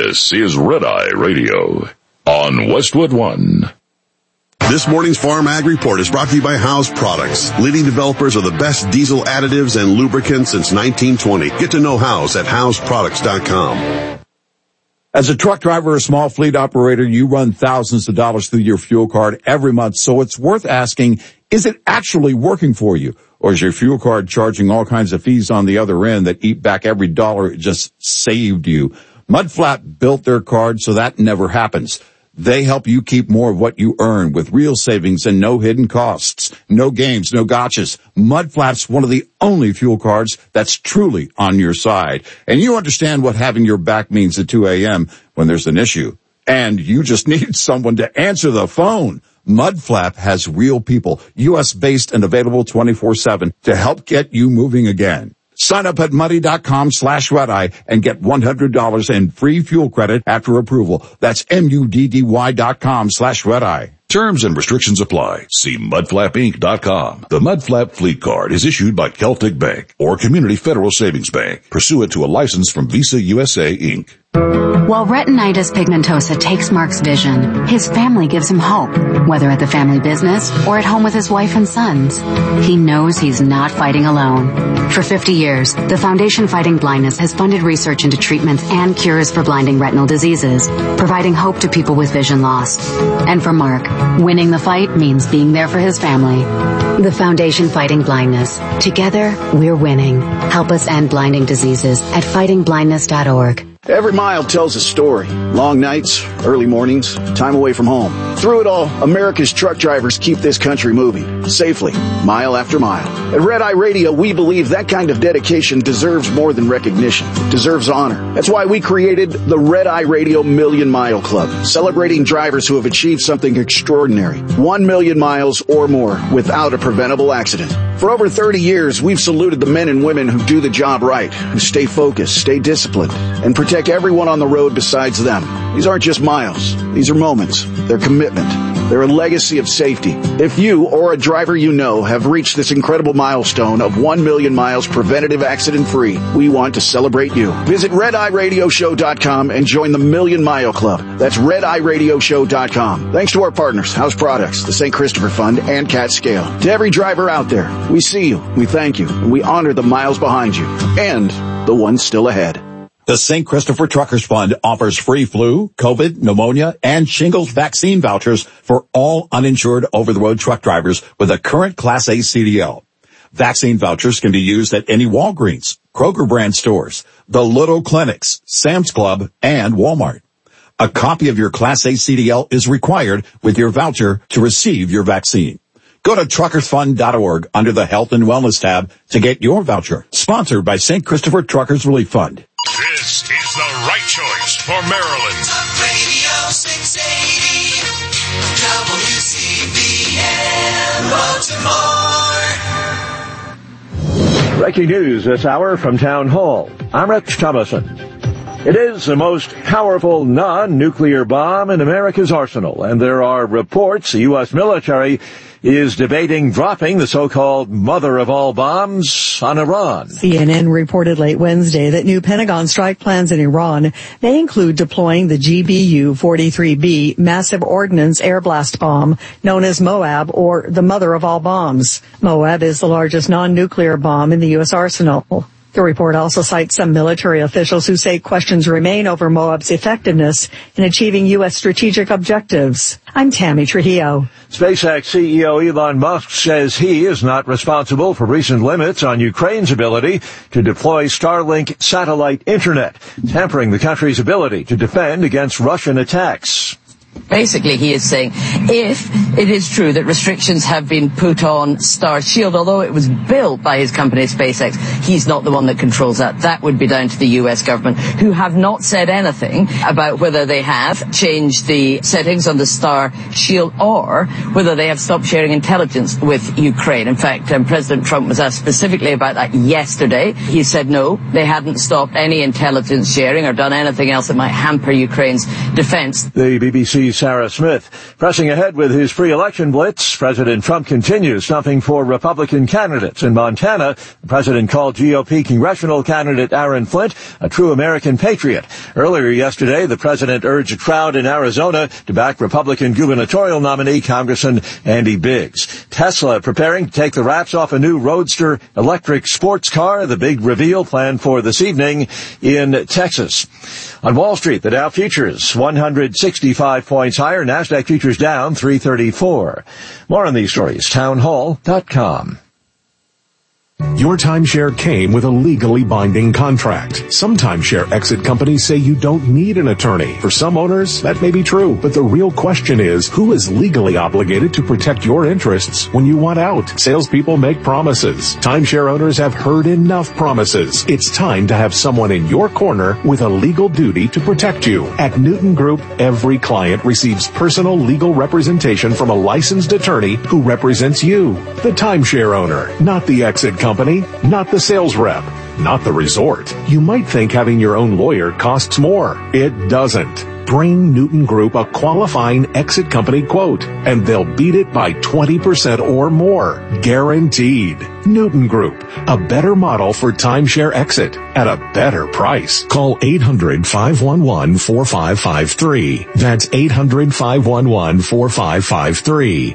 This is Red Eye Radio on Westwood One. This morning's Farm Ag Report is brought to you by House Products, leading developers of the best diesel additives and lubricants since 1920. Get to know House at houseproducts.com. As a truck driver or small fleet operator, you run thousands of dollars through your fuel card every month, so it's worth asking, is it actually working for you? Or is your fuel card charging all kinds of fees on the other end that eat back every dollar it just saved you? Mudflap built their card so that never happens. They help you keep more of what you earn with real savings and no hidden costs. No games, no gotchas. Mudflap's one of the only fuel cards that's truly on your side. And you understand what having your back means at 2 a.m. when there's an issue. And you just need someone to answer the phone. Mudflap has real people, U.S.-based and available 24/7 to help get you moving again. Sign up at muddy.com/redeye and get $100 in free fuel credit after approval. That's MUDDY.com/redeye. Terms and restrictions apply. See mudflapinc.com. The Mudflap Fleet Card is issued by Celtic Bank or Community Federal Savings Bank, pursuant to a license from Visa USA, Inc. While retinitis pigmentosa takes Mark's vision, his family gives him hope, whether at the family business or at home with his wife and sons. He knows he's not fighting alone. For 50 years, the Foundation Fighting Blindness has funded research into treatments and cures for blinding retinal diseases, providing hope to people with vision loss. And for Mark, winning the fight means being there for his family. The Foundation Fighting Blindness. Together, we're winning. Help us end blinding diseases at fightingblindness.org. Every mile tells a story. Long nights, early mornings, time away from home. Through it all, America's truck drivers keep this country moving, safely, mile after mile. At Red Eye Radio, we believe that kind of dedication deserves more than recognition. It deserves honor. That's why we created the Red Eye Radio Million Mile Club, celebrating drivers who have achieved something extraordinary. 1 million miles or more without a preventable accident. For over 30 years, we've saluted the men and women who do the job right, who stay focused, stay disciplined, and protect everyone on the road besides them. These aren't just miles. These are moments. They're commitment. They're a legacy of safety. If you or a driver you know have reached this incredible milestone of 1 million miles preventative accident-free, we want to celebrate you. Visit RedEyeRadioShow.com and join the Million Mile Club. That's RedEyeRadioShow.com. Thanks to our partners, House Products, the St. Christopher Fund, and Cat Scale. To every driver out there, we see you, we thank you, and we honor the miles behind you, and the ones still ahead. The St. Christopher Truckers Fund offers free flu, COVID, pneumonia, and shingles vaccine vouchers for all uninsured over-the-road truck drivers with a current Class A CDL. Vaccine vouchers can be used at any Walgreens, Kroger brand stores, the Little Clinics, Sam's Club, and Walmart. A copy of your Class A CDL is required with your voucher to receive your vaccine. Go to truckersfund.org under the Health and Wellness tab to get your voucher. Sponsored by St. Christopher Truckers Relief Fund. This is the right choice for Maryland. Talk Radio 680, WCBN, Baltimore. Breaking news this hour from Town Hall. I'm Rich Thomason. It is the most powerful non-nuclear bomb in America's arsenal, and there are reports the U.S. military is debating dropping the so-called mother of all bombs on Iran. CNN reported late Wednesday that new Pentagon strike plans in Iran may include deploying the GBU-43B massive ordnance air blast bomb known as Moab, or the mother of all bombs. Moab is the largest non-nuclear bomb in the U.S. arsenal. The report also cites some military officials who say questions remain over Moab's effectiveness in achieving U.S. strategic objectives. I'm Tammy Trujillo. SpaceX CEO Elon Musk says he is not responsible for recent limits on Ukraine's ability to deploy Starlink satellite internet, hampering the country's ability to defend against Russian attacks. Basically, he is saying if it is true that restrictions have been put on Starshield, although it was built by his company SpaceX, he's not the one that controls that. That would be down to the U.S. government, who have not said anything about whether they have changed the settings on the Starshield or whether they have stopped sharing intelligence with Ukraine. In fact, President Trump was asked specifically about that yesterday. He said no, they hadn't stopped any intelligence sharing or done anything else that might hamper Ukraine's defense. The BBC's Sarah Smith. Pressing ahead with his pre-election blitz, President Trump continues stumping for Republican candidates. In Montana, the president called GOP congressional candidate Aaron Flint a true American patriot. Earlier yesterday, the president urged a crowd in Arizona to back Republican gubernatorial nominee Congressman Andy Biggs. Tesla preparing to take the wraps off a new Roadster electric sports car, the big reveal planned for this evening in Texas. On Wall Street, the Dow futures 165 points higher, Nasdaq futures down 334. More on these stories, townhall.com. Your timeshare came with a legally binding contract. Some timeshare exit companies say you don't need an attorney. For some owners, that may be true, but the real question is, who is legally obligated to protect your interests when you want out? Salespeople make promises. Timeshare owners have heard enough promises. It's time to have someone in your corner with a legal duty to protect you. At Newton Group, every client receives personal legal representation from a licensed attorney who represents you, the timeshare owner, not the exit company, not the sales rep, not the resort. You might think having your own lawyer costs more. It doesn't. Bring Newton Group a qualifying exit company quote, and they'll beat it by 20% or more. Guaranteed. Newton Group, a better model for timeshare exit at a better price. Call 800-511-4553. That's 800-511-4553.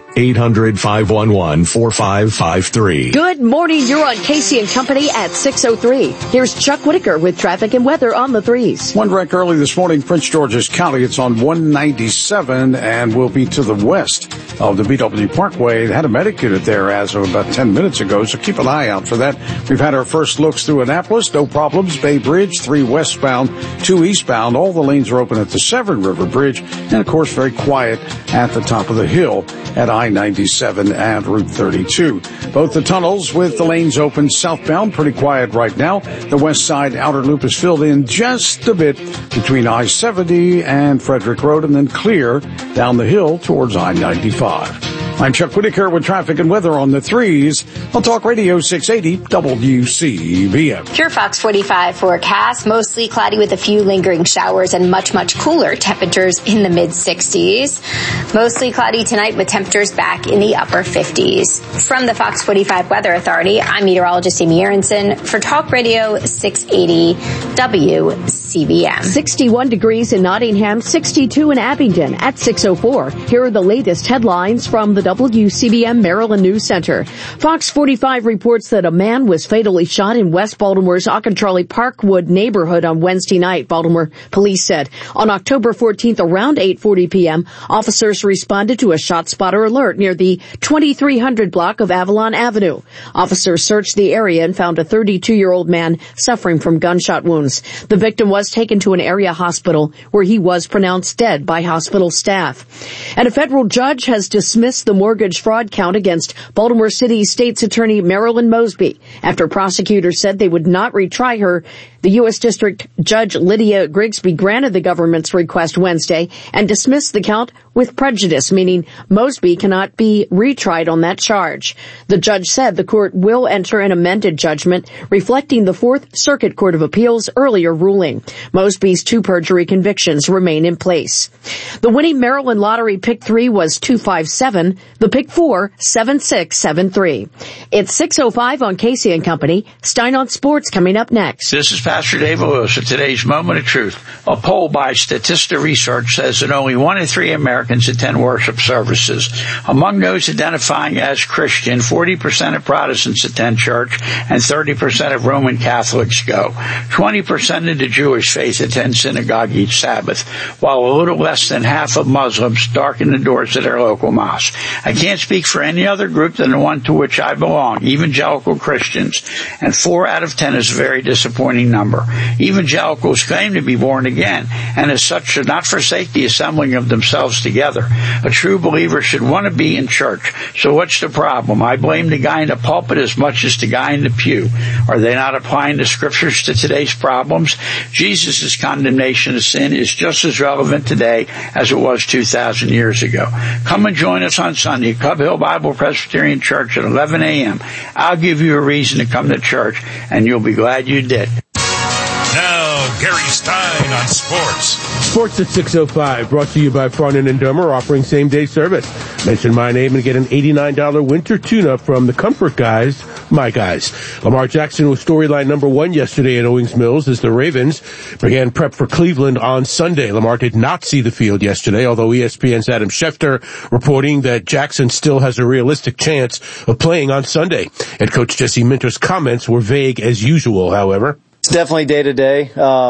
800-511-4553. Good morning. You're on Casey and Company at 6:03. Here's Chuck Whitaker with traffic and weather on the threes. One wreck early this morning, Prince George's County. It's on 197 and will be to the west of the BW Parkway. It had a medic unit there as of about 10 minutes ago, so keep an eye out for that. We've had our first looks through Annapolis. No problems. Bay Bridge, 3 westbound, 2 eastbound. All the lanes are open at the Severn River Bridge. And, of course, very quiet at the top of the hill at I-97 and Route 32. Both the tunnels with the lanes open southbound, pretty quiet right now. The west side outer loop is filled in just a bit between I-70 and Frederick Road, and then clear down the hill towards I-95. I'm Chuck Whitaker with traffic and weather on the threes on Talk Radio 680 WCBM. Pure Fox 45 forecast, mostly cloudy with a few lingering showers and much, much cooler temperatures in the mid-60s. Mostly cloudy tonight with temperatures back in the upper 50s. From the Fox 45 Weather Authority, I'm meteorologist Amy Aronson for Talk Radio 680 WCBM. 61 degrees in Nottingham, 62 in Abingdon at 6:04. Here are the latest headlines from the WCBM Maryland News Center. Fox 45 reports that a man was fatally shot in West Baltimore's Okeechobee Parkwood neighborhood on Wednesday night, Baltimore police said. On October 14th, around 8:40 p.m., officers responded to a shot spotter alert near the 2300 block of Avalon Avenue. Officers searched the area and found a 32-year-old man suffering from gunshot wounds. The victim was taken to an area hospital where he was pronounced dead by hospital staff. And a federal judge has dismissed the mortgage fraud count against Baltimore City State's Attorney Marilyn Mosby after prosecutors said they would not retry her. The U.S. District Judge Lydia Grigsby granted the government's request Wednesday and dismissed the count with prejudice, meaning Mosby cannot be retried on that charge. The judge said the court will enter an amended judgment reflecting the Fourth Circuit Court of Appeals' earlier ruling. Mosby's 2 perjury convictions remain in place. The winning Maryland Lottery Pick 3 was 257, the Pick 4, 7673. It's 6:05 on Casey and Company. Stein on Sports coming up next. This is Pastor Dave Lewis with today's Moment of Truth. A poll by Statista Research says that only 1 in 3 Americans attend worship services. Among those identifying as Christian, 40% of Protestants attend church and 30% of Roman Catholics go. 20% of the Jewish faith attend synagogue each Sabbath, while a little less than half of Muslims darken the doors of their local mosque. I can't speak for any other group than the one to which I belong, evangelical Christians, and 4 out of 10 is a very disappointing number. Evangelicals claim to be born again, and as such should not forsake the assembling of themselves together. A true believer should want to be in church. So what's the problem? I blame the guy in the pulpit as much as the guy in the pew. Are they not applying the scriptures to today's problems? Jesus' condemnation of sin is just as relevant today as it was 2,000 years ago. Come and join us on Sunday at Cub Hill Bible Presbyterian Church at 11 a.m. I'll give you a reason to come to church, and you'll be glad you did. Now, Gary Stein on sports. Sports at 6:05, brought to you by Farnan and Dermer, offering same-day service. Mention my name and get an $89 winter tune-up from the Comfort Guys, my guys. Lamar Jackson was storyline number 1 yesterday at Owings Mills as the Ravens began prep for Cleveland on Sunday. Lamar did not see the field yesterday, although ESPN's Adam Schefter reporting that Jackson still has a realistic chance of playing on Sunday. Head coach Jesse Minter's comments were vague as usual, however. It's definitely day to day.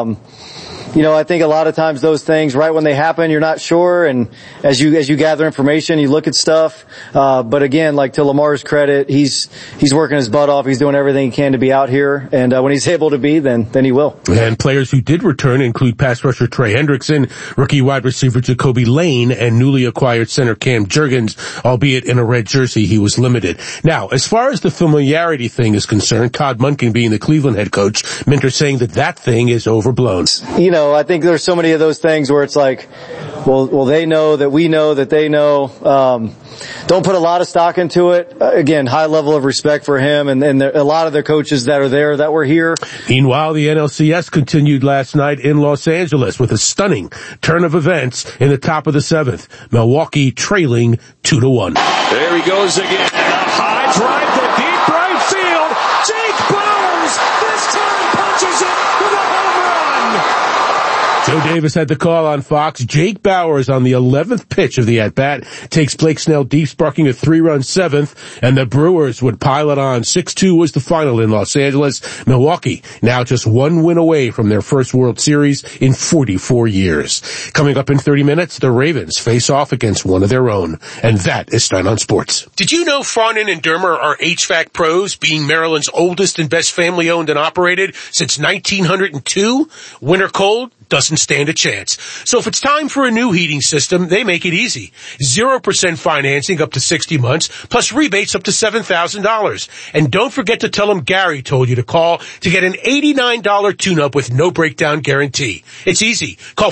I think a lot of times those things, right when they happen, you're not sure. And as you gather information, you look at stuff. But again, like to Lamar's credit, he's working his butt off. He's doing everything he can to be out here. And when he's able to be, then he will. And players who did return include pass rusher Trey Hendrickson, rookie wide receiver Jacoby Lane, and newly acquired center Cam Jurgens, albeit in a red jersey, he was limited. Now, as far as the familiarity thing is concerned, Todd Monken being the Cleveland head coach, Minter saying that thing is overblown. I think there's so many of those things where it's like, well, they know that we know that they know. Don't put a lot of stock into it. Again, high level of respect for him and a lot of the coaches that are there that were here. Meanwhile, the NLCS continued last night in Los Angeles with a stunning turn of events in the top of the 7th. Milwaukee trailing 2-1. There he goes again. A high drive to deep right field. Jake Bowers this time punches it with a home run. Joe Davis had the call on Fox. Jake Bowers on the 11th pitch of the at-bat takes Blake Snell deep, sparking a 3-run 7th, and the Brewers would pile it on. 6-2 was the final in Los Angeles. Milwaukee now just 1 win away from their first World Series in 44 years. Coming up in 30 minutes, the Ravens face off against one of their own. And that is Stein on Sports. Did you know Farnan and Dermer are HVAC pros, being Maryland's oldest and best family-owned and operated since 1902? Winter cold? Doesn't stand a chance. So if it's time for a new heating system, they make it easy. 0% financing up to 60 months, plus rebates up to $7,000. And don't forget to tell them Gary told you to call to get an $89 tune-up with no breakdown guarantee. It's easy. Call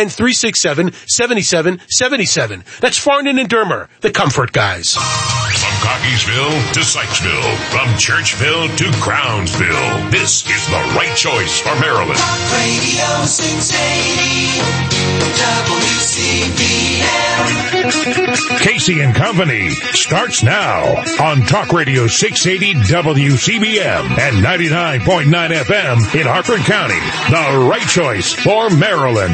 410-367-7777. That's Farnan and Dermer, the comfort guys. From Cockeysville to Sykesville, from Churchville to Crownsville, this is the right choice for Maryland. Radio 680 WCBM. Casey and Company starts now on Talk Radio 680 WCBM and 99.9 FM in Harford County. The right choice for Maryland.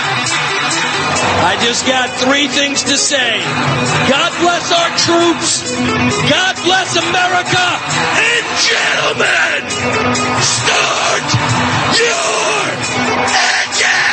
I just got 3 things to say. God bless our troops. God bless America. And gentlemen, start your engine.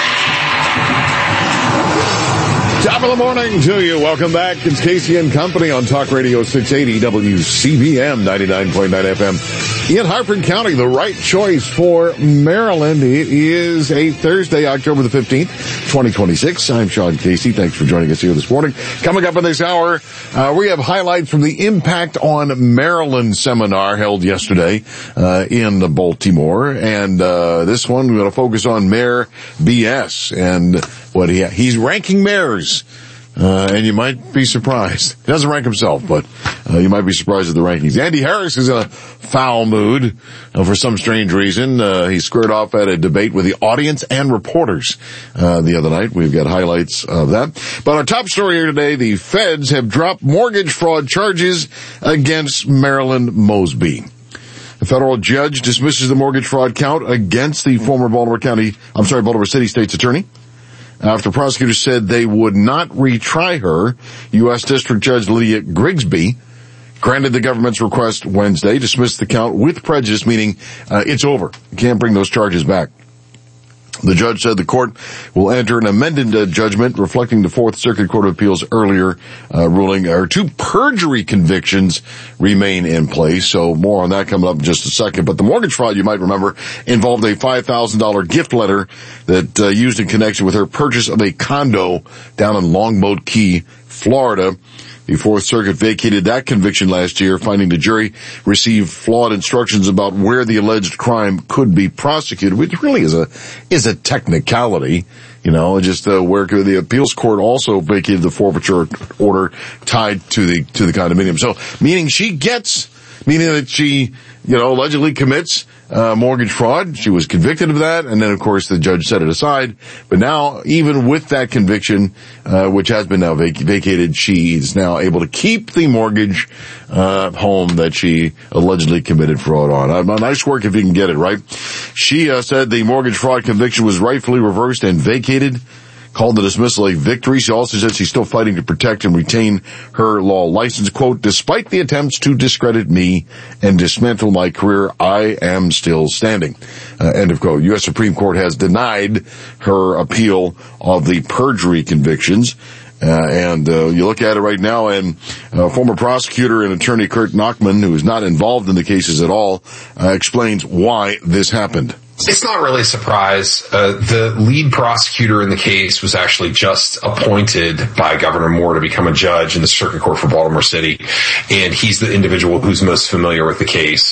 Top of the morning to you. Welcome back. It's Casey and Company on Talk Radio 680 WCBM 99.9 FM. In Harford County, the right choice for Maryland. It is a Thursday, October the 15th, 2026. I'm Sean Casey. Thanks for joining us here this morning. Coming up in this hour, we have highlights from the Impact on Maryland seminar held yesterday in Baltimore. And this one, we're going to focus on Mayor BS and what he's ranking mayors. And you might be surprised. He doesn't rank himself, but you might be surprised at the rankings. Andy Harris is in a foul mood for some strange reason. He squared off at a debate with the audience and reporters the other night. We've got highlights of that. But our top story here today, the feds have dropped mortgage fraud charges against Marilyn Mosby. A federal judge dismisses the mortgage fraud count against the former Baltimore City State's attorney. After prosecutors said they would not retry her, U.S. District Judge Lydia Grigsby granted the government's request Wednesday, dismissed the count with prejudice, meaning it's over. You can't bring those charges back. The judge said the court will enter an amended judgment reflecting the Fourth Circuit Court of Appeals earlier ruling. 2 perjury convictions remain in place, so more on that coming up in just a second. But the mortgage fraud, you might remember, involved a $5,000 gift letter that used in connection with her purchase of a condo down in Longboat Key, Florida. The Fourth Circuit vacated that conviction last year, finding the jury received flawed instructions about where the alleged crime could be prosecuted, which really is a technicality. Where the appeals court also vacated the forfeiture order tied to the condominium. So, meaning she gets meaning that she, allegedly commits mortgage fraud. She was convicted of that, and then, of course, the judge set it aside. But now, even with that conviction, which has been now vacated, she is now able to keep the mortgage home that she allegedly committed fraud on. Nice work if you can get it, right? She said the mortgage fraud conviction was rightfully reversed and vacated, called the dismissal a victory. She also said she's still fighting to protect and retain her law license. Quote, despite the attempts to discredit me and dismantle my career, I am still standing. End of quote. U.S. Supreme Court has denied her appeal of the perjury convictions. You look at it right now, and former prosecutor and attorney Kurt Nachman, who is not involved in the cases at all, explains why this happened. It's not really a surprise. The lead prosecutor in the case was actually just appointed by Governor Moore to become a judge in the Circuit Court for Baltimore City, and he's the individual who's most familiar with the case.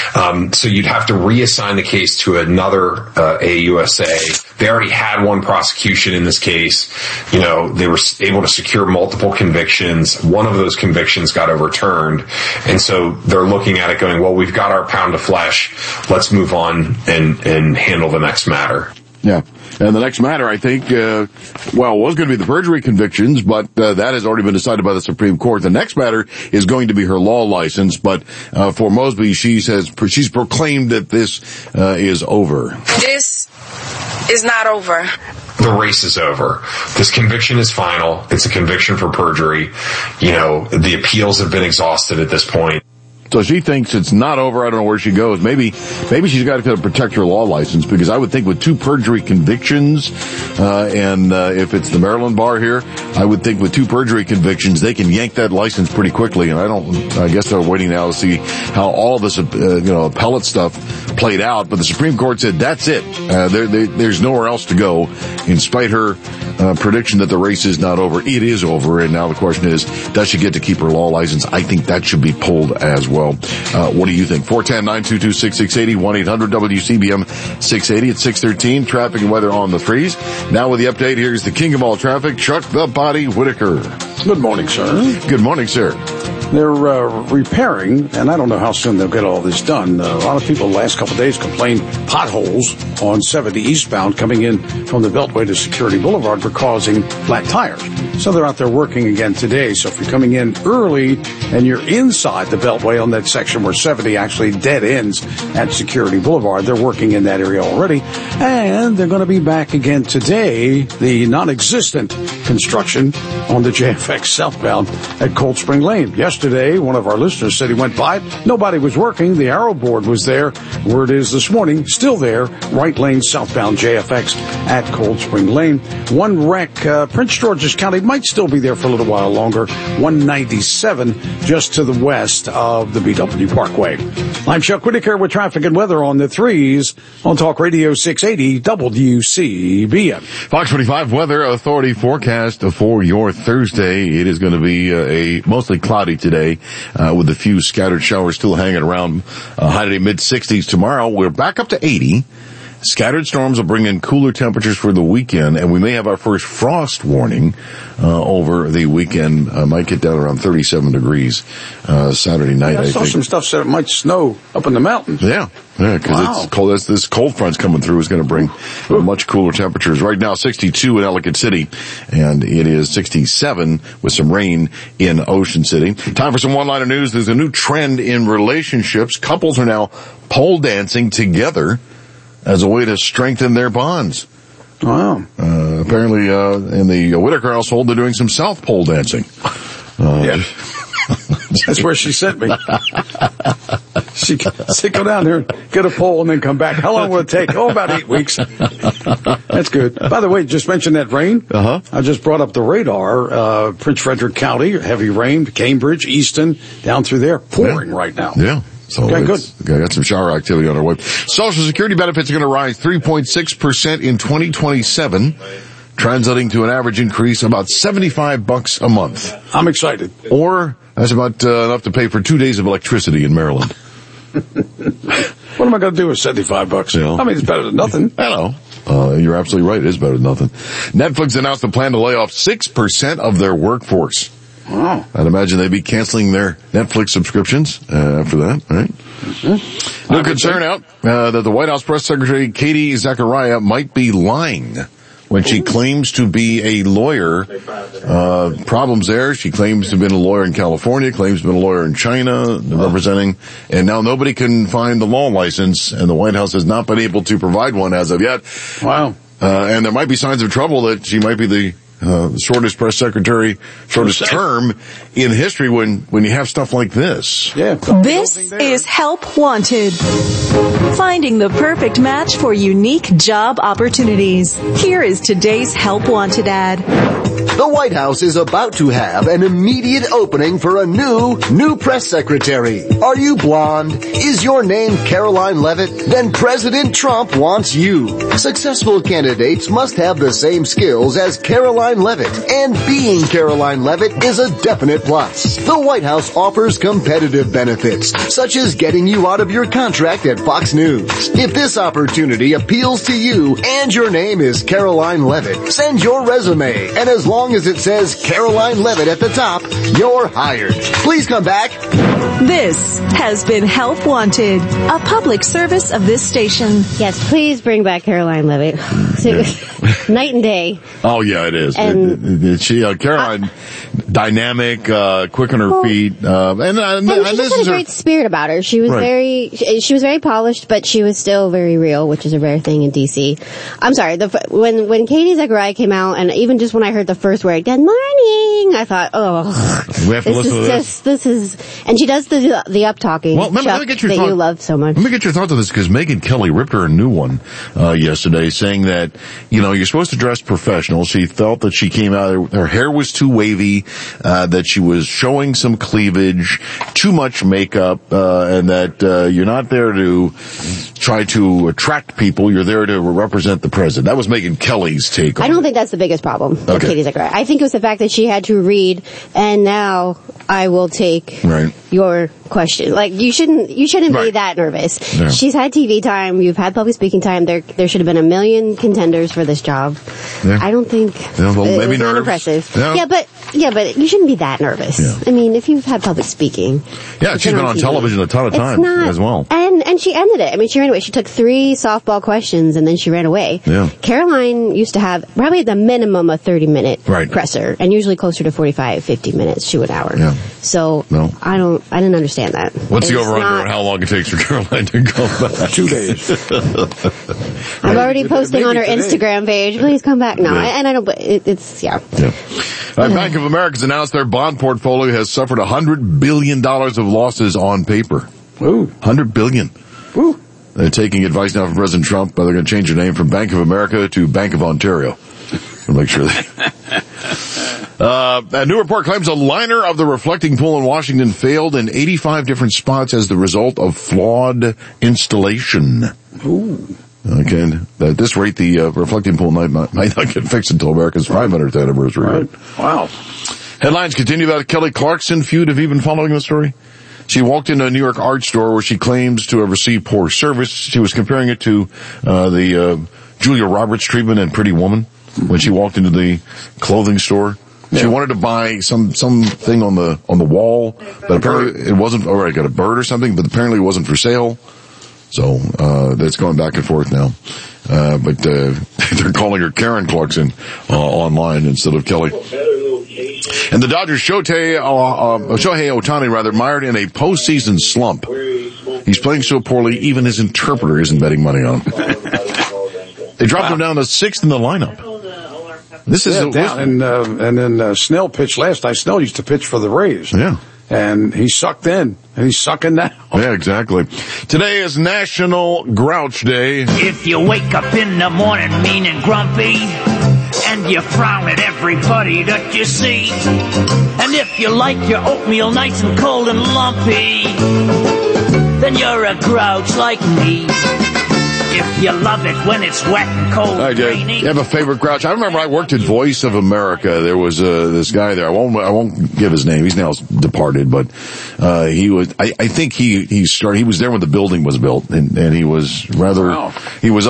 So you'd have to reassign the case to another AUSA. They already had one prosecution in this case. They were able to secure multiple convictions. One of those convictions got overturned, and so they're looking at it going, well, we've got our pound of flesh. Let's move on and handle the next matter. Yeah. And the next matter, I think, was going to be the perjury convictions, but that has already been decided by the Supreme Court. The next matter is going to be her law license, but for Mosby, she's proclaimed that this is over. This is not over. The race is over. This conviction is final. It's a conviction for perjury. The appeals have been exhausted at this point. So she thinks it's not over. I don't know where she goes. Maybe she's got to protect her law license, because I would think with 2 perjury convictions, and if it's the Maryland bar here, I would think with 2 perjury convictions, they can yank that license pretty quickly. And I guess they're waiting now to see how all this, appellate stuff played out. But the Supreme Court said that's it. There's nowhere else to go. In spite her prediction that the race is not over, it is over. And now the question is, does she get to keep her law license? I think that should be pulled as well. What do you think? 410-922-6680, 1-800-WCBM 680 at 613. Traffic and weather on the freeze. Now with the update, here's the king of all traffic, Chuck the Body Whitaker. Good morning, sir. Good morning, sir. They're repairing, and I don't know how soon they'll get all this done. A lot of people the last couple of days complained potholes on 70 eastbound coming in from the Beltway to Security Boulevard were causing flat tires. So they're out there working again today. So if you're coming in early and you're inside the Beltway on that section where 70 actually dead ends at Security Boulevard, they're working in that area already. And they're going to be back again today, the non-existent construction on the JFX southbound at Cold Spring Lane. Yesterday, one of our listeners said he went by. Nobody was working. The arrow board was there. Where it is this morning, still there. Right lane southbound JFX at Cold Spring Lane. One wreck, Prince George's County might still be there for a little while longer. 197 just to the west of the BW Parkway. I'm Chuck Whitaker with traffic and weather on the threes on Talk Radio 680 WCBM. Fox 45 Weather Authority forecast for your Thursday. It is going to be a mostly cloudy today, with a few scattered showers still hanging around. High today mid-60s. Tomorrow we're back up to 80. Scattered storms will bring in cooler temperatures for the weekend, and we may have our first frost warning over the weekend. Might get down around 37 degrees Saturday night. I saw some stuff said it might snow up in the mountains. Yeah, because it's cold. This cold front's coming through is going to bring much cooler temperatures. Right now, 62 in Ellicott City, and it is 67 with some rain in Ocean City. Time for some one-liner news. There's a new trend in relationships. Couples are now pole dancing together as a way to strengthen their bonds. Wow. Apparently, in the Whitaker household, they're doing some South Pole dancing. Yeah. That's where she sent me. She said, go down there, get a pole, and then come back. How long will it take? Oh, about 8 weeks. That's good. By the way, just mentioned that rain. I just brought up the radar. Prince Frederick County, heavy rain. Cambridge, Easton, down through there, pouring right now. Yeah. So okay, good. Got some shower activity on our way. Social Security benefits are going to rise 3.6% in 2027, translating to an average increase of about $75 a month. I'm excited. Or that's about enough to pay for 2 days of electricity in Maryland. What am I going to do with $75? You know, I mean, it's better than nothing. I know. You're absolutely right. It is better than nothing. Netflix announced a plan to lay off 6% of their workforce. Wow. I'd imagine they'd be canceling their Netflix subscriptions after that, right? Mm-hmm. No concern out that the White House Press Secretary Katie Zachariah might be lying when she claims to be a lawyer. Problems there. She claims to have been a lawyer in California, claims to have been a lawyer in China, representing, and now nobody can find the law license, and the White House has not been able to provide one as of yet. Wow. And there might be signs of trouble that she might be the shortest press secretary, shortest term in history when you have stuff like this. Yeah. This is Help Wanted. Finding the perfect match for unique job opportunities. Here is today's Help Wanted ad. The White House is about to have an immediate opening for a new press secretary. Are you blonde? Is your name Caroline Levitt? Then President Trump wants you. Successful candidates must have the same skills as Caroline Levitt, and being Caroline Levitt is a definite plus. The White House offers competitive benefits, such as getting you out of your contract at Fox News. If this opportunity appeals to you and your name is Caroline Levitt, send your resume, and as long as it says Caroline Levitt at the top, you're hired. Please come back. This has been Help Wanted, a public service of this station. Yes, please bring back Caroline Levitt. Night and day. Oh yeah, it is. Caroline, dynamic, quick on her feet, and she just had a great spirit about her. She was very polished, but she was still very real, which is a rare thing in DC. I'm sorry, when Katie Zachariah came out, and even just when I heard the first word, "Good morning," I thought, oh, we have to listen to this. This is, and she does the up talking. Well, let me get your that thought. You love so much. Let me get your thoughts on this, because Megyn Kelly ripped her a new one yesterday, saying that you're supposed to dress professional. She felt that she came out, her hair was too wavy, that she was showing some cleavage, too much makeup, and that you're not there to try to attract people. You're there to represent the president. That was Megyn Kelly's take on it. I don't think that's the biggest problem with Katie Zachariah. I think it was the fact that she had to read, and now I will take your question. Like, you shouldn't be that nervous. Yeah. She's had TV time. You've had public speaking time. There should have been a million contenders for this job. Yeah. I don't think maybe it's not impressive. Yeah. But you shouldn't be that nervous. Yeah. I mean, if you've had public speaking. Yeah, she's been on television a ton of times as well. And she ended it. I mean, she ran away. She took 3 softball questions and then she ran away. Yeah. Caroline used to have probably at the minimum a 30-minute presser, and usually closer to 45, 50 minutes to an hour. Yeah. So I didn't understand that. What's the over-under on how long it takes for Caroline to go back? 2 days. I'm already posting on her Instagram page. Please come back. No, and I don't. It's. Bank of America's announced their bond portfolio has suffered $100 billion of losses on paper. Ooh. $100 billion. Ooh. They're taking advice now from President Trump. They're going to change their name from Bank of America to Bank of Ontario. To make sure a new report claims a liner of the reflecting pool in Washington failed in 85 different spots as the result of flawed installation. Ooh. Okay, at this rate, the reflecting pool might not get fixed until America's 500th anniversary. Right. Wow. Headlines continue about the Kelly Clarkson feud. Have you been following the story? She walked into a New York art store where she claims to have received poor service. She was comparing it to the Julia Roberts treatment in Pretty Woman when she walked into the clothing store. Yeah. She wanted to buy something on the wall, but apparently it wasn't. Got a bird or something, but apparently it wasn't for sale. So that's going back and forth now. But they're calling her Karen Clarkson online instead of Kelly. And the Dodgers' Shohei Ohtani mired in a postseason slump. He's playing so poorly, even his interpreter isn't betting money on him. They dropped him down to 6th in the lineup. This is and then Snell pitched last night. Snell used to pitch for the Rays. Yeah. And he sucked then, and he's sucking now. Yeah, exactly. Today is National Grouch Day. If you wake up in the morning mean and grumpy, and you frown at everybody that you see, and if you like your oatmeal nice and cold and lumpy, then you're a grouch like me. If you love it when it's wet and cold and rainy. You have a favorite grouch? I remember I worked at Voice of America. There was this guy there. I won't give his name. He's now departed, but he was. I think he was there when the building was built, and he was rather. Wow. He was up.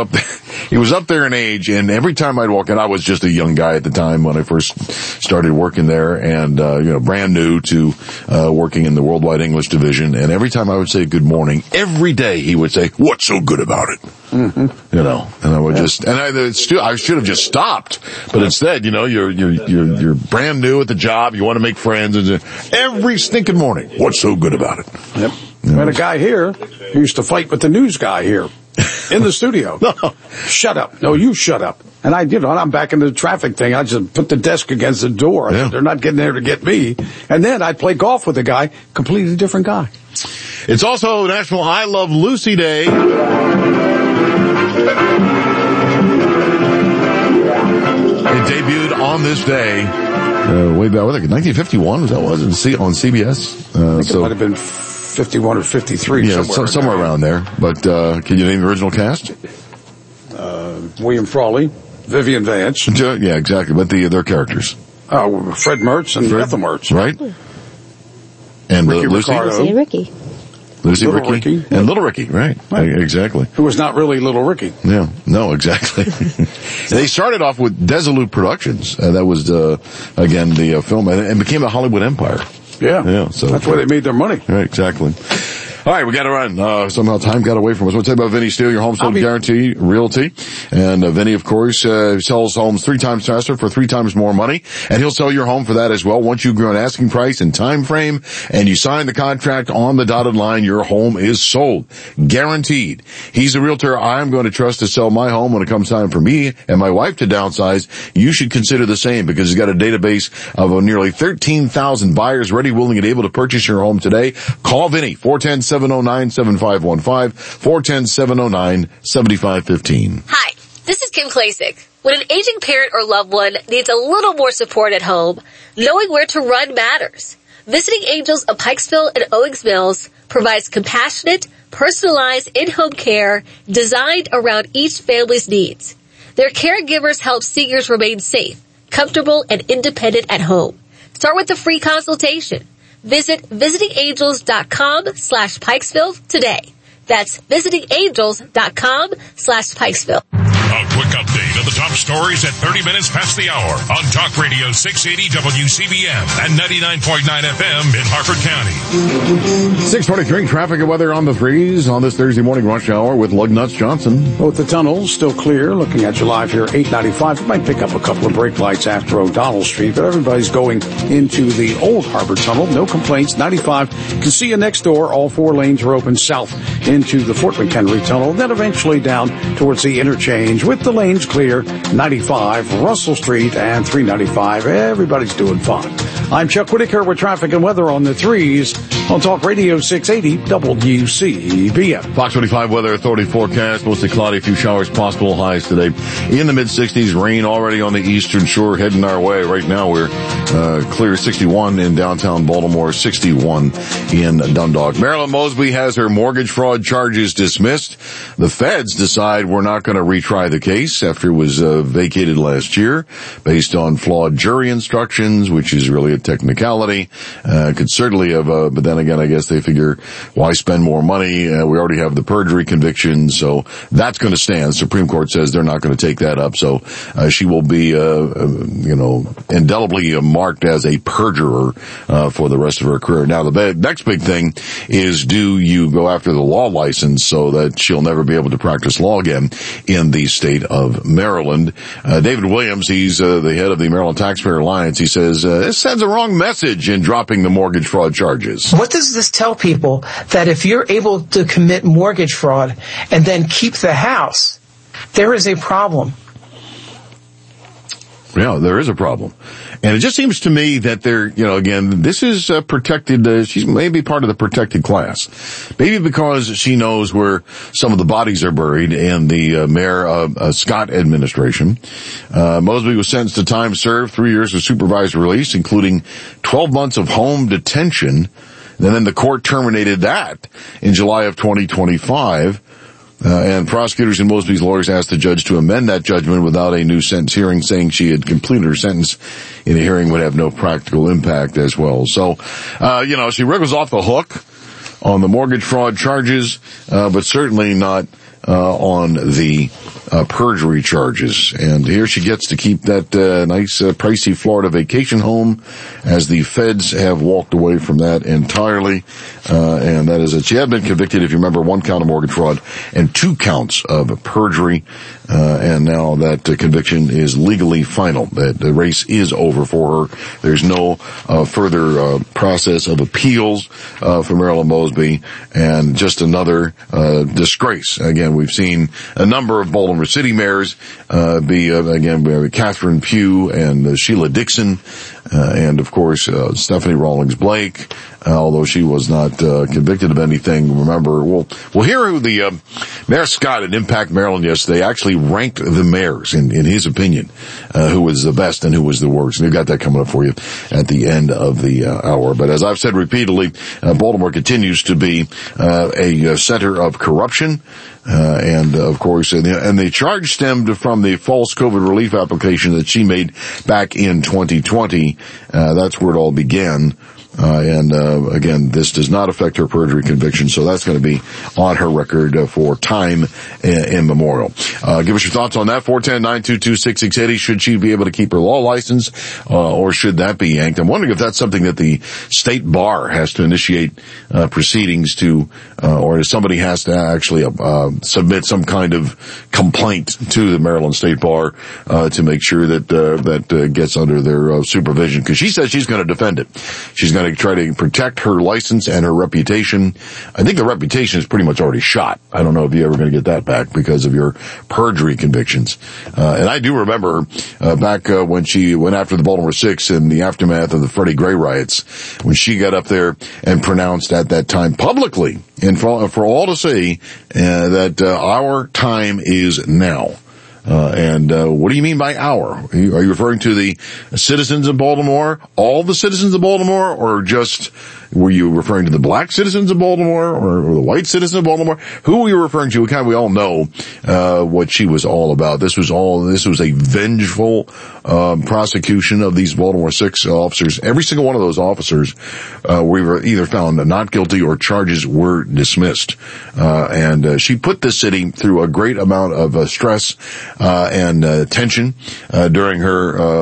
he was up there in age, and every time I'd walk in, I was just a young guy at the time when I first started working there, and brand new to working in the Worldwide English Division. And every time I would say good morning, every day he would say, "What's so good about it?" Mm-hmm. And I would I should have just stopped, but instead, you're brand new at the job, you want to make friends, and every stinking morning, what's so good about it? Yep. We had a guy here who used to fight with the news guy here in the studio. No. Shut up. No, you shut up. And I'm back in the traffic thing. I just put the desk against the door. Yeah. They're not getting there to get me. And then I'd play golf with a guy, completely different guy. It's also National I Love Lucy Day. It debuted on this day, way back, I think 1951 was on CBS. I think it might have been 51 or 53. Yeah, somewhere around there. But can you name the original cast? William Frawley, Vivian Vance. Yeah, exactly. But their characters. Fred Mertz and Ethel Mertz. Right. And Ricky Lucy. Lucy and Ricky. Lucy, Ricky. And Little Ricky, right. Exactly. Who was not really Little Ricky. Yeah, no, exactly. They started off with Desolate Productions. That was, again, the film, and became a Hollywood empire. Yeah. So that's where they made their money. Right, exactly. All right, we got to run. Somehow time got away from us. We'll tell you about Vinny Steele, your home sold guarantee realty. And Vinny, of course, sells homes 3 times faster for 3 times more money. And he'll sell your home for that as well. Once you agree on asking price and time frame and you sign the contract on the dotted line, your home is sold. Guaranteed. He's a realtor I'm going to trust to sell my home when it comes time for me and my wife to downsize. You should consider the same because he's got a database of nearly 13,000 buyers ready, willing, and able to purchase your home today. Call Vinny, 410-709-7515, 410-709-7515. Hi, this is Kim Klasick. When an aging parent or loved one needs a little more support at home, knowing where to run matters. Visiting Angels of Pikesville and Owings Mills provides compassionate, personalized in-home care designed around each family's needs. Their caregivers help seniors remain safe, comfortable, and independent at home. Start with a free consultation. Visit visitingangels.com/Pikesville today. That's visitingangels.com/Pikesville. A quick update of the top stories at 30 minutes past the hour on Talk Radio 680 WCBM and 99.9 FM in Harford County. 6:23, traffic and weather on the 3s on this Thursday morning rush hour with Lugnuts Johnson. Both the tunnels still clear. Looking at you live here, 895. You might pick up a couple of brake lights after O'Donnell Street, but everybody's going into the Old Harbor Tunnel. No complaints. 95. You can see you next door. All 4 lanes are open south into the Fort McHenry Tunnel, then eventually down towards the interchange with the lanes clear. 95, Russell Street, and 395. Everybody's doing fine. I'm Chuck Whitaker with traffic and weather on the 3s on Talk Radio 680 WCBM. Fox 25 Weather Authority forecast, mostly cloudy, a few showers possible, highs today in the mid-60s, rain already on the eastern shore heading our way. Right now we're clear 61 in downtown Baltimore, 61 in Dundalk. Marilyn Mosby has her mortgage fraud charges dismissed. The feds decide we're not going to retry the case after it was vacated last year based on flawed jury instructions, which is really a technicality. Could certainly have, but then again, I guess they figure, why spend more money? We already have the perjury conviction, so that's going to stand. Supreme Court says they're not going to take that up, so she will be, indelibly marked as a perjurer for the rest of her career. Now, the next big thing is, do you go after the law license so that she'll never be able to practice law again in the state of Maryland? David Williams, he's the head of the Maryland Taxpayer Alliance. He says this sends a wrong message in dropping the mortgage fraud charges. What does this tell people? That if you're able to commit mortgage fraud and then keep the house, there is a problem. Yeah, there is a problem. And it just seems to me that again, this is protected, she's maybe part of the protected class. Maybe because she knows where some of the bodies are buried in the Mayor Scott administration. Mosby was sentenced to time served, 3 years of supervised release, including 12 months of home detention. And then the court terminated that in July of 2025. And prosecutors and Mosby's lawyers asked the judge to amend that judgment without a new sentence hearing, saying she had completed her sentence in a hearing would have no practical impact as well. So, she wriggles off the hook on the mortgage fraud charges, but certainly not on the perjury charges. And here she gets to keep that nice, pricey Florida vacation home as the feds have walked away from that entirely. And that is it. She had been convicted, if you remember, 1 count of mortgage fraud and 2 counts of perjury. And now that conviction is legally final. The race is over for her. There's no further process of appeals for Marilyn Mosby, and just another disgrace. Again, we've seen a number of Baltimore City mayors be Catherine Pugh and Sheila Dixon, and of course Stephanie Rawlings Blake. Although she was not convicted of anything, remember, we'll hear who the Mayor Scott at Impact Maryland yesterday actually ranked the mayors in his opinion, who was the best and who was the worst. And we've got that coming up for you at the end of the hour. But as I've said repeatedly, Baltimore continues to be a center of corruption. And of course, and the charge stemmed from the false COVID relief application that she made back in 2020. That's where it all began. Again, this does not affect her perjury conviction, so that's going to be on her record for time immemorial. Give us your thoughts on that, 410-922-6680. Should she be able to keep her law license, or should that be yanked? I'm wondering if that's something that the state bar has to initiate proceedings to, or if somebody has to actually submit some kind of complaint to the Maryland State Bar to make sure that gets under their supervision, because she says she's going to defend it. She's going to try to protect her license and her reputation. I think the reputation is pretty much already shot. I don't know if you're ever going to get that back because of your perjury convictions. And I do remember back when she went after the Baltimore Six in the aftermath of the Freddie Gray riots, when she got up there and pronounced at that time publicly and for all to see that our time is now. What do you mean by our? Are you referring to the citizens of Baltimore, all the citizens of Baltimore, or just, were you referring to the black citizens of Baltimore or the white citizens of Baltimore? Who were you referring to? We all know, what she was all about. This was a vengeful, prosecution of these Baltimore Six officers. Every single one of those officers, we were either found not guilty or charges were dismissed. She put the city through a great amount of stress, and tension during her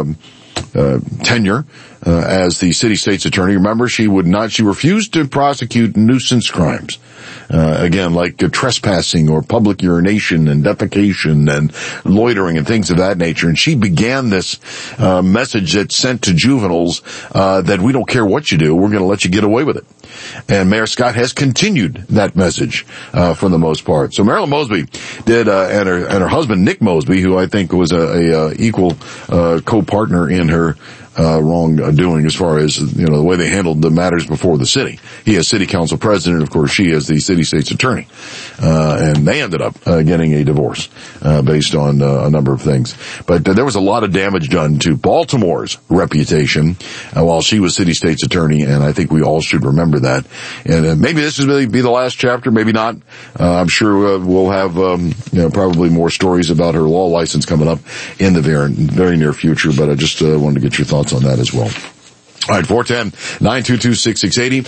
tenure as the city state's attorney. Remember, she refused to prosecute nuisance crimes. Again, like trespassing or public urination and defecation and loitering and things of that nature. And she began this message that sent to juveniles that we don't care what you do, we're going to let you get away with it. And Mayor Scott has continued that message for the most part. So Marilyn Mosby did, and her husband Nick Mosby, who I think was a equal co-partner in her wrongdoing as far as, the way they handled the matters before the city. He is city council president. Of course, she is the city state's attorney. And they ended up getting a divorce based on a number of things. But there was a lot of damage done to Baltimore's reputation while she was city state's attorney, and I think we all should remember that. And maybe this is be the last chapter, maybe not. I'm sure we'll have probably more stories about her law license coming up in the very near future, but I just wanted to get your thoughts on that as well. All right, 410-922-6680,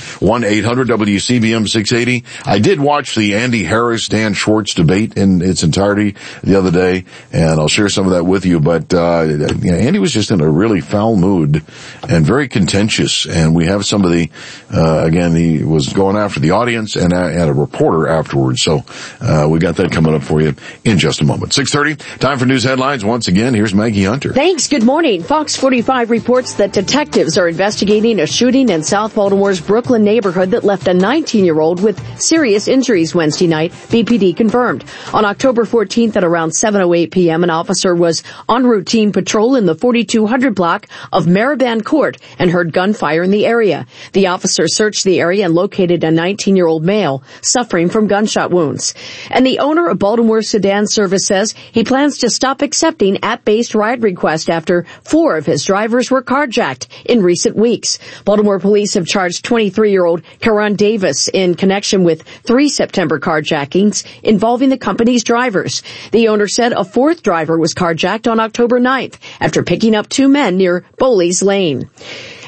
1-800-WCBM-680. I did watch the Andy Harris-Dan Schwartz debate in its entirety the other day, and I'll share some of that with you, but Andy was just in a really foul mood and very contentious, and we have some of the, again, he was going after the audience and a reporter afterwards, so we got that coming up for you in just a moment. 6:30, time for news headlines. Once again, here's Maggie Hunter. Thanks, good morning. Fox 45 reports that detectives are investigating a shooting in South Baltimore's Brooklyn neighborhood that left a 19-year-old with serious injuries Wednesday night, BPD confirmed. On October 14th at around 7:08 p.m., an officer was en routine patrol in the 4200 block of Mariband Court and heard gunfire in the area. The officer searched the area and located a 19-year-old male suffering from gunshot wounds. And the owner of Baltimore Sedan Service says he plans to stop accepting app-based ride requests after 4 of his drivers were carjacked in recent weeks. Baltimore police have charged 23-year-old Karan Davis in connection with 3 September carjackings involving the company's drivers. The owner said a 4th driver was carjacked on October 9th after picking up 2 men near Bowley's Lane.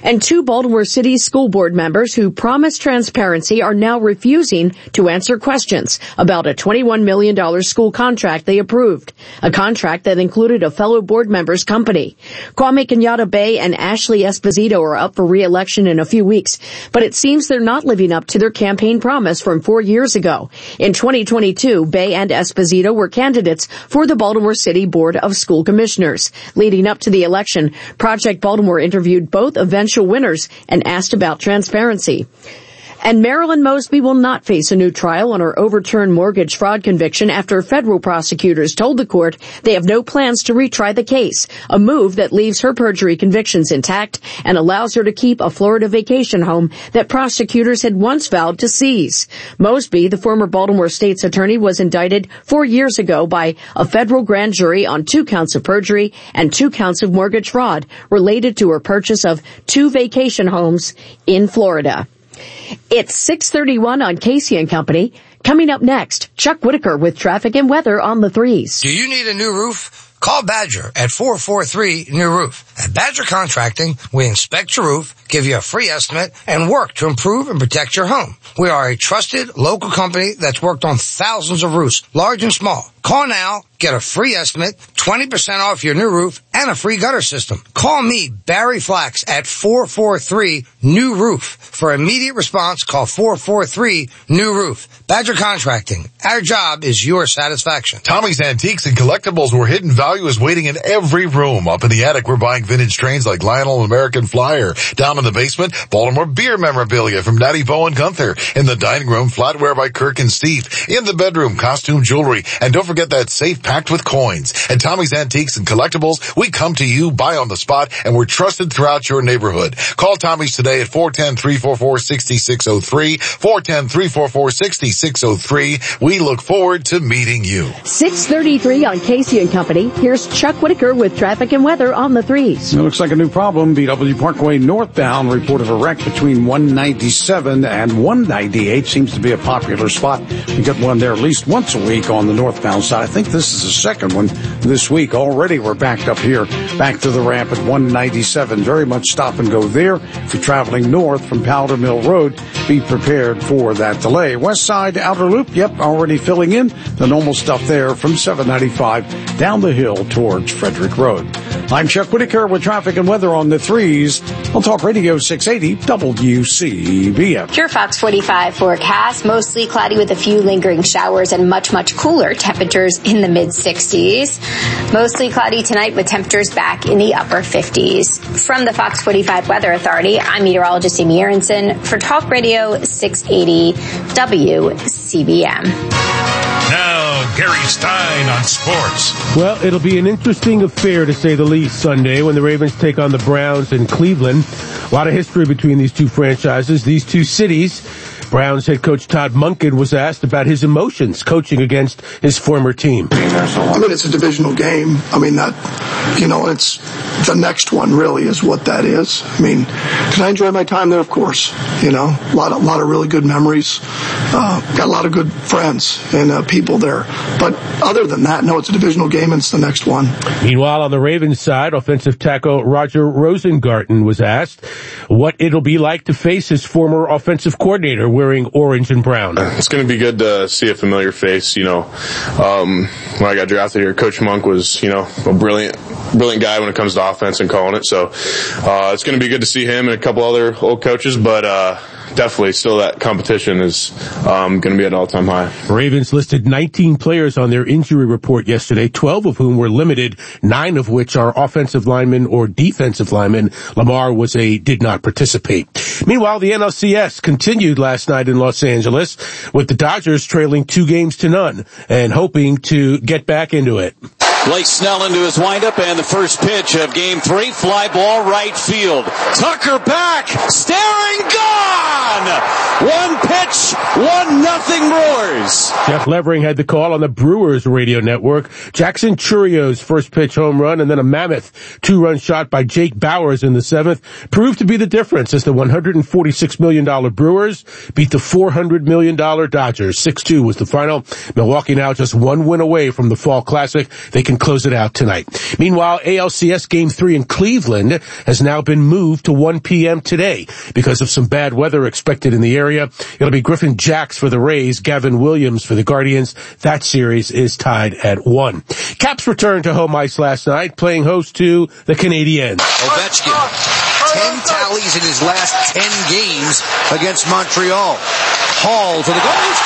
And 2 Baltimore City school board members who promised transparency are now refusing to answer questions about a $21 million school contract they approved, a contract that included a fellow board member's company. Kwame Kenyatta Bay and Ashley Esposito are up for re-election in a few weeks, but it seems they're not living up to their campaign promise from 4 years ago. In 2022, Bay and Esposito were candidates for the Baltimore City Board of School Commissioners. Leading up to the election, Project Baltimore interviewed both eventual winners and asked about transparency. And Marilyn Mosby will not face a new trial on her overturned mortgage fraud conviction after federal prosecutors told the court they have no plans to retry the case, a move that leaves her perjury convictions intact and allows her to keep a Florida vacation home that prosecutors had once vowed to seize. Mosby, the former Baltimore State's attorney, was indicted 4 years ago by a federal grand jury on 2 counts of perjury and 2 counts of mortgage fraud related to her purchase of 2 vacation homes in Florida. It's 6:31 on Casey and Company. Coming up next, Chuck Whitaker with traffic and weather on the 3s. Do you need a new roof? Call Badger at 443-NEW-ROOF. At Badger Contracting, we inspect your roof, give you a free estimate, and work to improve and protect your home. We are a trusted local company that's worked on thousands of roofs, large and small. Call now, get a free estimate, 20% off your new roof, and a free gutter system. Call me, Barry Flax, at 443-NEW-ROOF. For immediate response, call 443-NEW-ROOF. Badger Contracting. Our job is your satisfaction. Tommy's Antiques and Collectibles, where hidden value is waiting in every room. Up in the attic, we're buying vintage trains like Lionel American Flyer. Down in the basement, Baltimore beer memorabilia from Natty Bo and Gunther. In the dining room, flatware by Kirk and Steve. In the bedroom, costume jewelry. And don't forget that safe packed with coins. At Tommy's Antiques and Collectibles, we come to you, buy on the spot, and we're trusted throughout your neighborhood. Call Tommy's today at 410-344-6603, 410-344-6603. We look forward to meeting you. 6:33 on Casey and Company. Here's Chuck Whitaker with traffic and weather on the 3s. It looks like a new problem. BW Parkway northbound, report of a wreck between 197 and 198. Seems to be a popular spot. You get one there at least once a week on the northbound side. I think this is the second one this week. Already we're backed up here, back to the ramp at 197. Very much stop and go there. If you're traveling north from Powder Mill Road, be prepared for that delay. West side outer loop, yep, already filling in the normal stuff there from 795 down the hill towards Frederick Road. I'm Chuck Whitaker with traffic and weather on the 3s on Talk Radio 680 WCBM. Your Fox 45 forecast, mostly cloudy with a few lingering showers and much, much cooler temperatures in the mid-60s. Mostly cloudy tonight with temperatures back in the upper 50s. From the Fox 45 Weather Authority, I'm meteorologist Amy Aronson for Talk Radio 680 WCBM. Now, Gary Stein on sports. Well, it'll be an interesting affair, to say the least, Sunday when the Ravens take on the Browns in Cleveland. A lot of history between these two franchises, these two cities. Browns head coach Todd Monken was asked about his emotions coaching against his former team. I mean, it's a divisional game. I mean, it's the next one really is what that is. I mean, can I enjoy my time there? Of course. A lot of really good memories. Got a lot of good friends and people there. But other than that, no, it's a divisional game and it's the next one. Meanwhile, on the Ravens side, offensive tackle Roger Rosengarten was asked what it'll be like to face his former offensive coordinator wearing orange and brown. It's going to be good to see a familiar face. When I got drafted here, Coach Monk was, a brilliant guy when it comes to offense and calling it. So it's going to be good to see him and a couple other old coaches, but definitely still that competition is going to be at an all-time high. Ravens listed 19 players on their injury report yesterday, 12 of whom were limited, 9 of which are offensive linemen or defensive linemen. Lamar did not participate. Meanwhile, the NLCS continued last night in Los Angeles with the Dodgers trailing 2-0 and hoping to get back into it. Blake Snell into his windup, and the first pitch of Game 3, fly ball right field. Tucker back, staring, gone! 1 pitch, 1-0 Brewers. Jeff Levering had the call on the Brewers radio network. Jackson Churrio's first pitch home run and then a mammoth 2-run shot by Jake Bauers in the 7th proved to be the difference as the $146 million Brewers beat the $400 million Dodgers. 6-2 was the final. Milwaukee now just 1 win away from the Fall Classic. They can close it out tonight. Meanwhile, ALCS Game 3 in Cleveland has now been moved to 1 p.m. today because of some bad weather expected in the area. It'll be Griffin Jacks for the Rays, Gavin Williams for the Guardians. That series is tied at 1. Caps returned to home ice last night, playing host to the Canadiens. Ovechkin, 10 tallies in his last 10 games against Montreal. Hall to the goal. He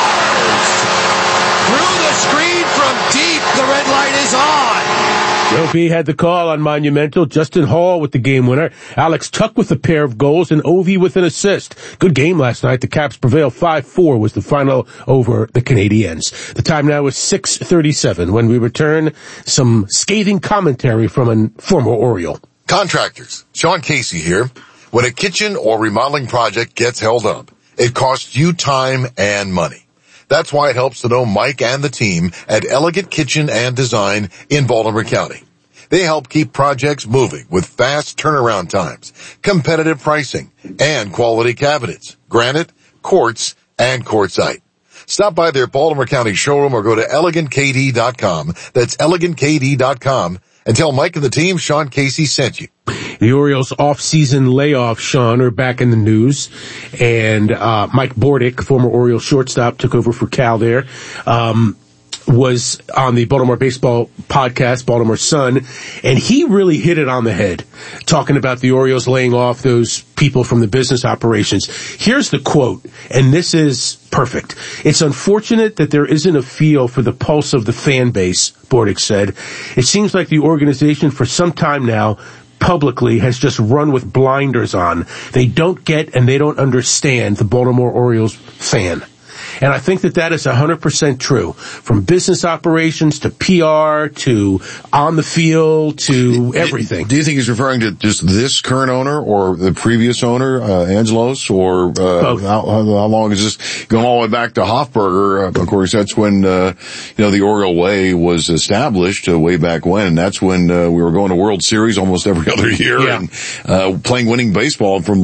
scores! Through the screen from deep, the red light is on. Joe B had the call on Monumental. Justin Hall with the game winner. Alex Tuck with a pair of goals and Ovi with an assist. Good game last night. The Caps prevailed 5-4 was the final over the Canadiens. The time now is 6:37. When we return, some scathing commentary from a former Oriole. Contractors, Sean Casey here. When a kitchen or remodeling project gets held up, it costs you time and money. That's why it helps to know Mike and the team at Elegant Kitchen and Design in Baltimore County. They help keep projects moving with fast turnaround times, competitive pricing, and quality cabinets, granite, quartz, and quartzite. Stop by their Baltimore County showroom or go to elegantkd.com. That's elegantkd.com. And tell Mike and the team Sean Casey sent you. The Orioles' off-season layoff, Sean, are back in the news. And Mike Bordick, former Orioles shortstop, took over for Cal there, was on the Baltimore Baseball podcast, Baltimore Sun, and he really hit it on the head, talking about the Orioles laying off those people from the business operations. Here's the quote, and this is perfect. It's unfortunate that there isn't a feel for the pulse of the fan base, Bordick said. It seems like the organization for some time now publicly has just run with blinders on. They don't get and they don't understand the Baltimore Orioles fan. And I think that is 100% true. From business operations to PR to on the field to everything. Do you think he's referring to just this current owner or the previous owner, Angelos, or how long is this going all the way back to Hofberger? Of course, that's when the Oriole way was established way back when, and that's when we were going to World Series almost every other year and playing winning baseball from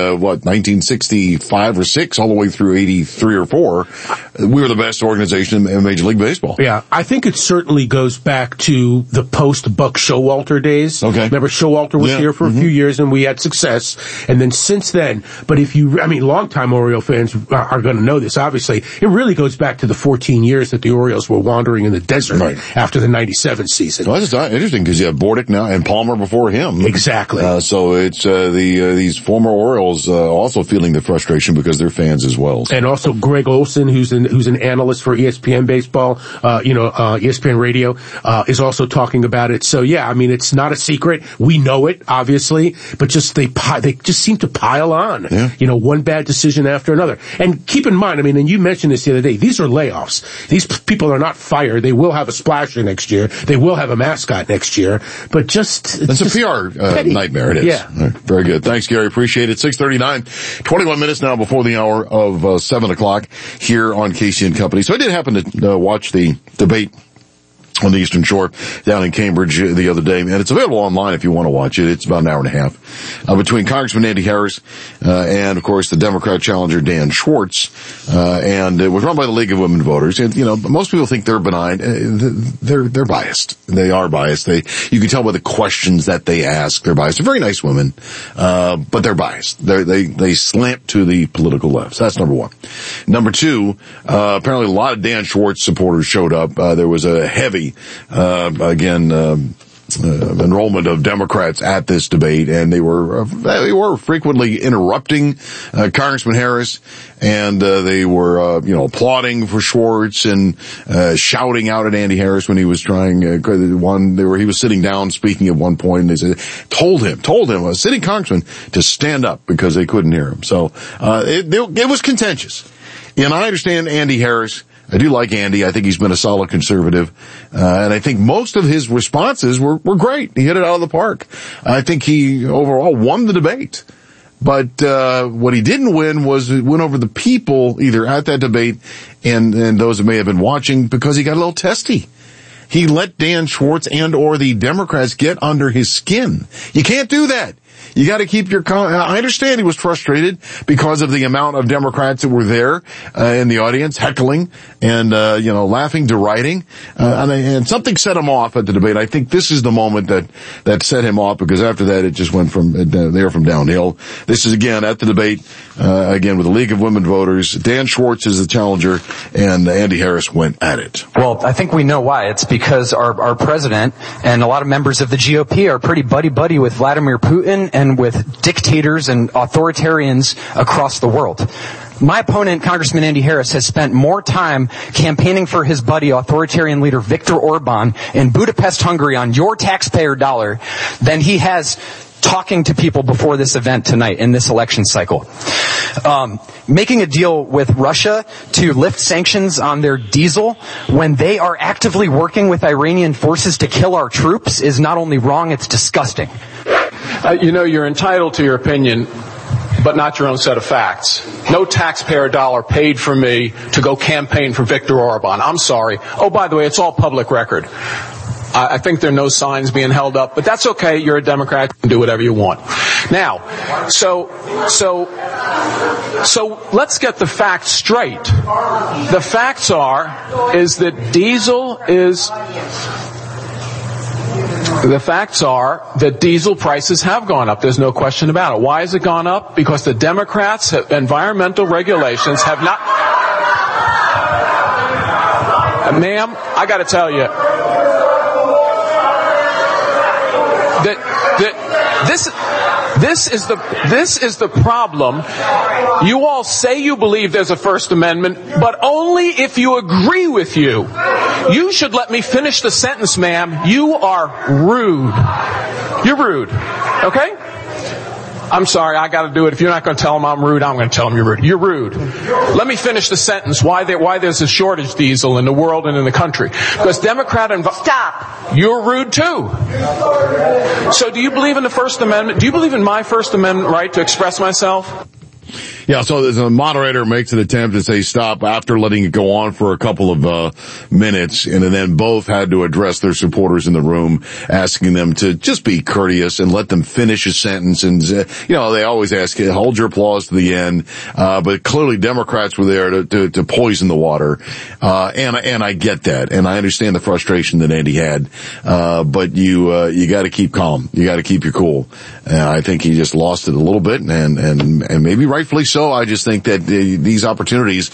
1965 or 6 all the way through 83 or 4. We were the best organization in Major League Baseball. Yeah, I think it certainly goes back to the post-Buck Showalter days. Okay. Remember Showalter was here for a few years and we had success. And then since then, but longtime Oriole fans are going to know this, obviously. It really goes back to the 14 years that the Orioles were wandering in the desert after the 97 season. Well, that's interesting because you have Bordick now and Palmer before him. Exactly. So it's these former Orioles also feeling the frustration because they're fans as well. And also Greg Olson, who's an analyst for ESPN baseball, ESPN radio, is also talking about it. So yeah, it's not a secret. We know it, obviously, but they just seem to pile on. Yeah. One bad decision after another. And keep in mind, and you mentioned this the other day, these are layoffs. These people are not fired. They will have a splasher next year. They will have a mascot next year. But it's a PR nightmare. It is. Yeah. Right. Very good. Thanks, Gary. Appreciate it. 6:39, 21 minutes now before the hour of 7 o'clock. Here on Casey and Company. So I did happen to watch the debate on the Eastern Shore down in Cambridge the other day, and it's available online if you want to watch it. It's about an hour and a half between Congressman Andy Harris and, of course, the Democrat challenger Dan Schwartz, and it was run by the League of Women Voters. And most people think they're benign. They're biased. They are biased. You can tell by the questions that they ask. They're biased. They're very nice women, but they're biased. They slant to the political left. So that's number one. Number two, apparently a lot of Dan Schwartz supporters showed up. There was a heavy enrollment of Democrats at this debate, and they were frequently interrupting Congressman Harris, and they were applauding for Schwartz and shouting out at Andy Harris when he was trying. He was sitting down speaking at one point, and they said told him a sitting congressman to stand up because they couldn't hear him. So it was contentious, and I understand Andy Harris. I do like Andy. I think he's been a solid conservative. And I think most of his responses were great. He hit it out of the park. I think he overall won the debate. But what he didn't win was win over the people either at that debate and those that may have been watching because he got a little testy. He let Dan Schwartz and or the Democrats get under his skin. You can't do that. You got to keep your I understand he was frustrated because of the amount of Democrats that were there in the audience heckling and laughing, deriding, and something set him off at the debate. I think this is the moment that set him off, because after that it just went from downhill. This is again at the debate again with the League of Women Voters. Dan Schwartz is the challenger, and Andy Harris went at it. Well, I think we know why. It's because our president and a lot of members of the GOP are pretty buddy-buddy with Vladimir Putin and with dictators and authoritarians across the world. My opponent, Congressman Andy Harris, has spent more time campaigning for his buddy, authoritarian leader Viktor Orban, in Budapest, Hungary, on your taxpayer dollar than he has talking to people before this event tonight in this election cycle. Making a deal with Russia to lift sanctions on their diesel when they are actively working with Iranian forces to kill our troops is not only wrong, it's disgusting. You're entitled to your opinion, but not your own set of facts. No taxpayer dollar paid for me to go campaign for Viktor Orban. I'm sorry. Oh, by the way, it's all public record. I think there are no signs being held up, but that's okay. You're a Democrat. You can do whatever you want. Now, so let's get the facts straight. The facts is that diesel prices have gone up. There's no question about it. Why has it gone up? Because the Democrats' environmental regulations have not... Ma'am, I got to tell you, This is the problem. You all say you believe there's a First Amendment, but only if you agree with you. You should let me finish the sentence, ma'am. You are rude. You're rude. Okay? I'm sorry, I got to do it. If you're not going to tell them I'm rude, I'm going to tell them you're rude. You're rude. Let me finish the sentence. Why there's a shortage of diesel in the world and in the country? Because Stop. You're rude too. So do you believe in the First Amendment? Do you believe in my First Amendment right to express myself? Yeah, so the moderator makes an attempt to say stop after letting it go on for a couple of minutes, and then both had to address their supporters in the room, asking them to just be courteous and let them finish a sentence. And, they always ask, hold your applause to the end. But clearly Democrats were there to poison the water. And I get that, and I understand the frustration that Andy had. But you gotta keep calm. You gotta keep your cool. I think he just lost it a little bit, and maybe rightfully so. I just think that these opportunities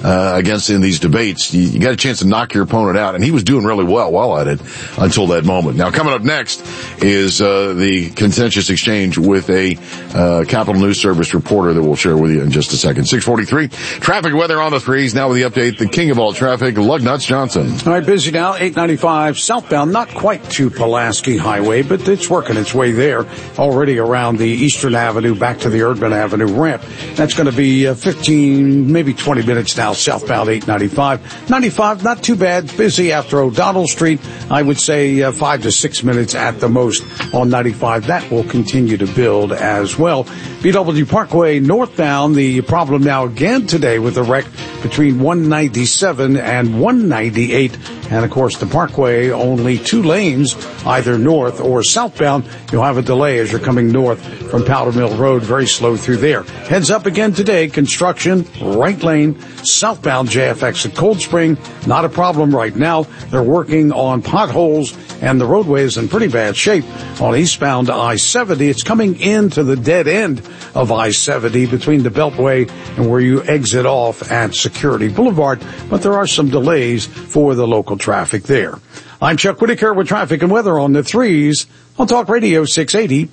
in these debates, you got a chance to knock your opponent out, and he was doing really well at it until that moment. Now, coming up next is the contentious exchange with a Capitol News Service reporter that we'll share with you in just a second. 6:43, traffic weather on the threes. Now with the update, the king of all traffic, Lugnuts Johnson. All right, busy now. 895 southbound, not quite to Pulaski Highway, but it's working its way there. Already around the Eastern Avenue, back to the Urban Avenue ramp. That's going to be 15, maybe 20 minutes now, southbound 895. 95, not too bad. Busy after O'Donnell Street. I would say 5 to 6 minutes at the most on 95. That will continue to build as well. BW Parkway northbound, the problem now again today with the wreck between 197 and 198. And of course the Parkway, only 2 lanes, either north or southbound. You'll have a delay as you're coming north from Powder Mill Road. Very slow through there. Heads up again today, construction, right lane, southbound JFX at Cold Spring. Not a problem right now. They're working on potholes, and the roadway is in pretty bad shape on eastbound I-70. It's coming into the dead end of I-70 between the Beltway and where you exit off at Security Boulevard, but there are some delays for the local traffic there. I'm Chuck Whitaker with traffic and weather on the threes on Talk Radio 680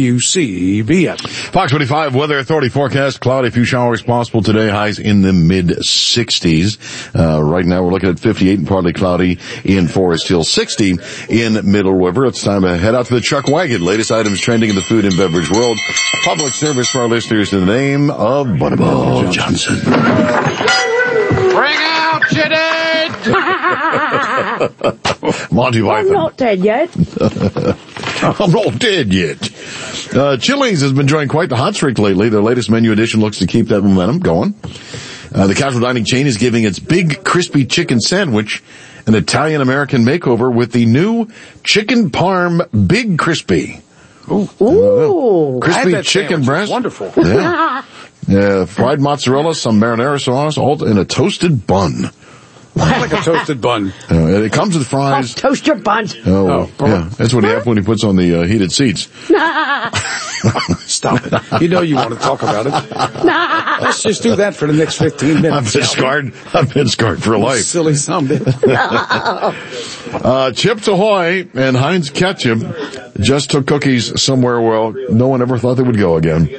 WCBM. Fox 45 Weather Authority forecast. Cloudy, few showers possible today. Highs in the mid-60s. Right now we're looking at 58 and partly cloudy in Forest Hill, 60 in Middle River. It's time to head out to the Chuck Wagon. Latest items trending in the food and beverage world. Public service for our listeners in the name of Butterball Johnson. Bring out your dead! Monty Python. I'm not dead yet. I'm not dead yet. Chili's has been enjoying quite the hot streak lately. Their latest menu addition looks to keep that momentum going. The casual dining chain is giving its big crispy chicken sandwich an Italian-American makeover with the new Chicken Parm Big Crispy. Ooh. Crispy chicken breast. Wonderful. Yeah. Fried mozzarella, some marinara sauce, all in a toasted bun. I like a toasted bun. It comes with fries. Toast your buns. Yeah. That's what he has when he puts on the heated seats. Stop it. You know you want to talk about it. Let's just do that for the next 15 minutes. I've been scarred for life. Silly something. Chips Ahoy and Heinz Ketchup just took cookies somewhere, well, no one ever thought they would go again.